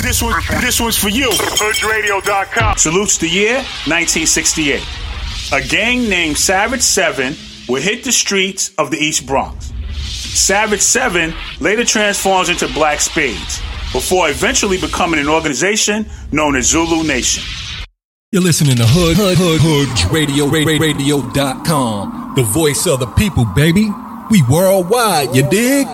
This one's for you. HoodRadio.com. Salutes the year 1968. A gang named Savage 7 would hit the streets of the East Bronx. Savage 7 later transforms into Black Spades, before eventually becoming an organization known as Zulu Nation. You're listening to HoodRadio.com, the voice of the people, baby. We worldwide, you dig?